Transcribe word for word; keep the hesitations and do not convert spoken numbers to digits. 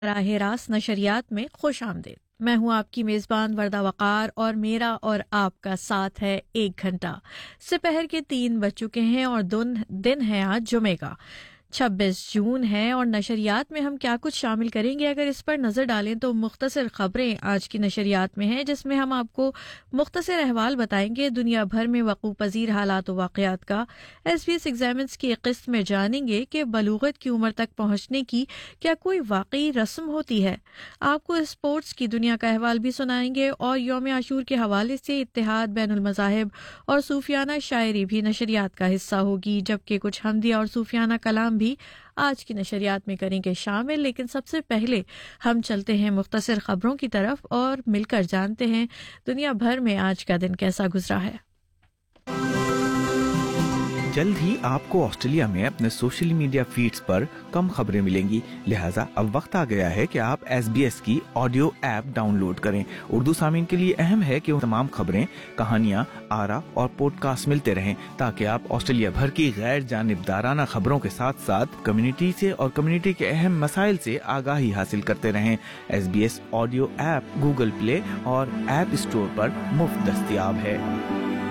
براہ راست نشریات میں خوش آمدید. میں ہوں آپ کی میزبان وردہ وقار اور میرا اور آپ کا ساتھ ہے ایک گھنٹہ. سپہر کے تین بج چکے ہیں اور دن دن ہے آج جمعے کا چھبیس جون ہے. اور نشریات میں ہم کیا کچھ شامل کریں گے اگر اس پر نظر ڈالیں تو مختصر خبریں آج کی نشریات میں ہیں، جس میں ہم آپ کو مختصر احوال بتائیں گے دنیا بھر میں وقوع پذیر حالات و واقعات کا. ایس بی ایس ایگزامنز کی ایک قسط میں جانیں گے کہ بلوغت کی عمر تک پہنچنے کی کیا کوئی واقعی رسم ہوتی ہے. آپ کو اسپورٹس کی دنیا کا احوال بھی سنائیں گے اور یوم عاشور کے حوالے سے اتحاد بین المذاہب اور صوفیانہ شاعری بھی نشریات کا حصہ ہوگی، جبکہ کچھ حمدیہ اور صوفیانہ کلام بھی آج کی نشریات میں کریں گے شامل. لیکن سب سے پہلے ہم چلتے ہیں مختصر خبروں کی طرف اور مل کر جانتے ہیں دنیا بھر میں آج کا دن کیسا گزرا ہے. جلد ہی آپ کو آسٹریلیا میں اپنے سوشل میڈیا فیڈز پر کم خبریں ملیں گی، لہٰذا اب وقت آ گیا ہے کہ آپ ایس بی ایس کی آڈیو ایپ ڈاؤن لوڈ کریں. اردو سامعین کے لیے اہم ہے کہ تمام خبریں، کہانیاں، آرا اور پوڈ کاسٹ ملتے رہیں تاکہ آپ آسٹریلیا بھر کی غیر جانبدارانہ خبروں کے ساتھ ساتھ کمیونٹی سے اور کمیونٹی کے اہم مسائل سے آگاہی حاصل کرتے رہیں. S B S audio app Google Play اور ایپ اسٹور پر مفت دستیاب ہے.